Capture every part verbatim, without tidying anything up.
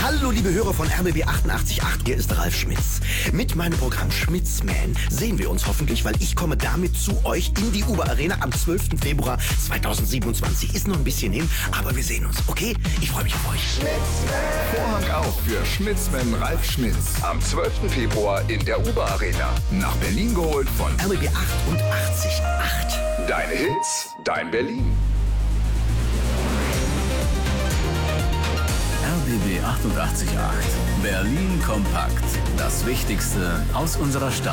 Hallo liebe Hörer von R B B achtundachtzig Komma acht, hier ist Ralf Schmitz. Mit meinem Programm Schmitzman sehen wir uns hoffentlich, weil ich komme damit zu euch in die Uber Arena am zwölften Februar zweitausendsiebenundzwanzig. Ist noch ein bisschen hin, aber wir sehen uns, okay? Ich freue mich auf euch. Schmitzman. Vorhang auf für Schmitzman Ralf Schmitz. Am zwölften Februar in der Uber Arena. Nach Berlin geholt von R B B achtundachtzig Komma acht. Deine Hits, dein Berlin. R B B achtundachtzig Komma acht. Berlin kompakt. Das Wichtigste aus unserer Stadt.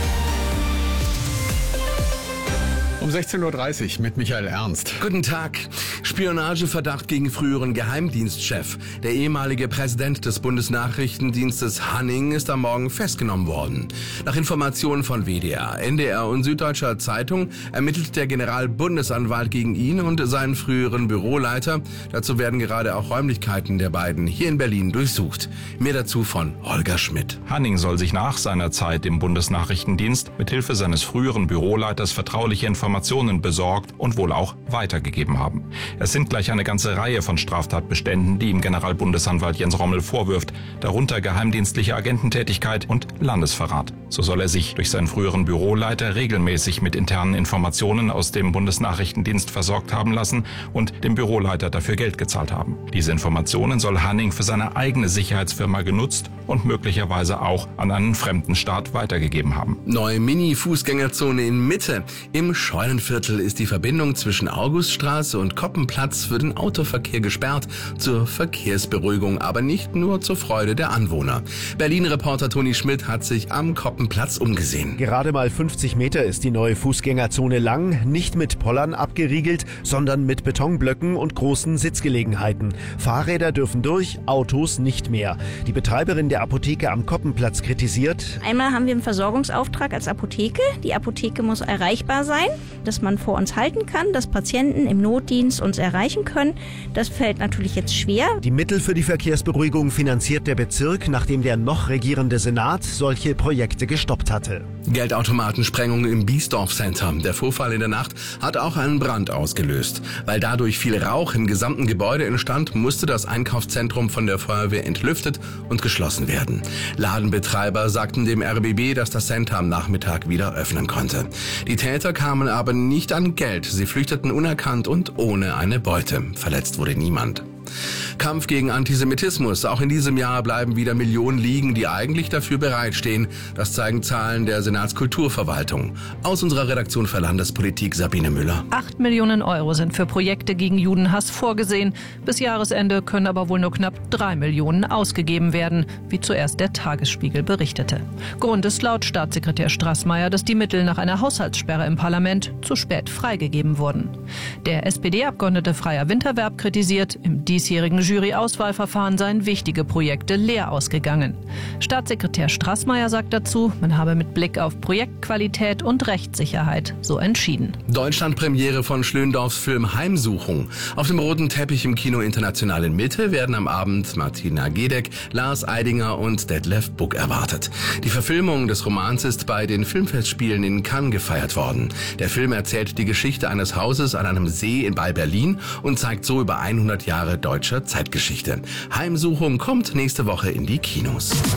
Um sechzehn Uhr dreißig mit Michael Ernst. Guten Tag. Spionageverdacht gegen früheren Geheimdienstchef. Der ehemalige Präsident des Bundesnachrichtendienstes Hanning ist am Morgen festgenommen worden. Nach Informationen von W D R, N D R und Süddeutscher Zeitung ermittelt der Generalbundesanwalt gegen ihn und seinen früheren Büroleiter. Dazu werden gerade auch Räumlichkeiten der beiden hier in Berlin durchsucht. Mehr dazu von Holger Schmidt. Hanning soll sich nach seiner Zeit im Bundesnachrichtendienst mithilfe seines früheren Büroleiters vertrauliche Informationen Informationen besorgt und wohl auch weitergegeben haben. Es sind gleich eine ganze Reihe von Straftatbeständen, die ihm Generalbundesanwalt Jens Rommel vorwirft, darunter geheimdienstliche Agententätigkeit und Landesverrat. So soll er sich durch seinen früheren Büroleiter regelmäßig mit internen Informationen aus dem Bundesnachrichtendienst versorgt haben lassen und dem Büroleiter dafür Geld gezahlt haben. Diese Informationen soll Hanning für seine eigene Sicherheitsfirma genutzt und möglicherweise auch an einen fremden Staat weitergegeben haben. Neue Mini-Fußgängerzone in Mitte. Im Scheunenviertel ist die Verbindung zwischen Auguststraße und Koppenplatz für den Autoverkehr gesperrt, zur Verkehrsberuhigung, aber nicht nur zur Freude der Anwohner. Berlin-Reporter Toni Schmidt hat sich am Koppenplatz umgesehen. Gerade mal fünfzig Meter ist die neue Fußgängerzone lang, nicht mit Pollern abgeriegelt, sondern mit Betonblöcken und großen Sitzgelegenheiten. Fahrräder dürfen durch, Autos nicht mehr. Die Betreiberin der Apotheke am Koppenplatz kritisiert: Einmal haben wir einen Versorgungsauftrag als Apotheke. Die Apotheke muss erreichbar sein, dass man vor uns halten kann, dass Patienten im Notdienst uns erreichen können. Das fällt natürlich jetzt schwer. Die Mittel für die Verkehrsberuhigung finanziert der Bezirk, nachdem der noch regierende Senat solche Projekte gestoppt hatte. Geldautomatensprengung im Biesdorf Center. Der Vorfall in der Nacht hat auch einen Brand ausgelöst. Weil dadurch viel Rauch im gesamten Gebäude entstand, musste das Einkaufszentrum von der Feuerwehr entlüftet und geschlossen werden. Ladenbetreiber sagten dem R B B, dass das Center am Nachmittag wieder öffnen konnte. Die Täter kamen aber nicht an Geld. Sie flüchteten unerkannt und ohne eine Beute. Verletzt wurde niemand. Kampf gegen Antisemitismus. Auch in diesem Jahr bleiben wieder Millionen liegen, die eigentlich dafür bereitstehen. Das zeigen Zahlen der Senatskulturverwaltung. Aus unserer Redaktion für Landespolitik Sabine Müller. Acht Millionen Euro sind für Projekte gegen Judenhass vorgesehen. Bis Jahresende können aber wohl nur knapp drei Millionen ausgegeben werden, wie zuerst der Tagesspiegel berichtete. Grund ist laut Staatssekretär Straßmeier, dass die Mittel nach einer Haushaltssperre im Parlament zu spät freigegeben wurden. Der S P D-Abgeordnete Freier Winterwerb kritisiert, im diesjährigen Jury-Auswahlverfahren seien wichtige Projekte leer ausgegangen. Staatssekretär Straßmeier sagt dazu, man habe mit Blick auf Projektqualität und Rechtssicherheit so entschieden. Deutschlandpremiere von Schlöndorffs Film Heimsuchung. Auf dem roten Teppich im Kino International in Mitte werden am Abend Martina Gedeck, Lars Eidinger und Detlef Buck erwartet. Die Verfilmung des Romans ist bei den Filmfestspielen in Cannes gefeiert worden. Der Film erzählt die Geschichte eines Hauses an einem See bei Berlin und zeigt so über hundert Jahre deutscher Zeitgeschichte. Heimsuchung kommt nächste Woche in die Kinos.